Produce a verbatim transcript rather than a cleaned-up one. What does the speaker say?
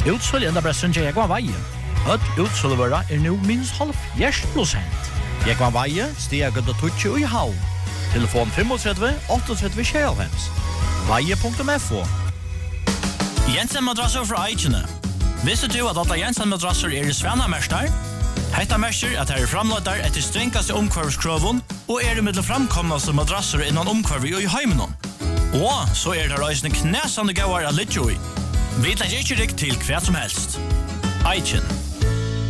Utsølg enda bressen til Jekvann Veie. Øtt utsølgvøra er nå minst halvfjerds prosent. Jekvann Veie stiger gøtt og tutsi i havn. Telefon tre fem åtte tre seks. Veie punktum f o. Jensen madrasser fra Eikene. Visste du at alle Jensen madrasser er i Svennamester? Hetta merker at her er framløyder etter strengkaste omkvarvskroven og er i middel framkomnaste madrasser innan omkvarvi og i heimenon. Og så er det reisende knæsande gauar av Lidjoi. Vi tar ikke rikk til hva som helst. Eiken.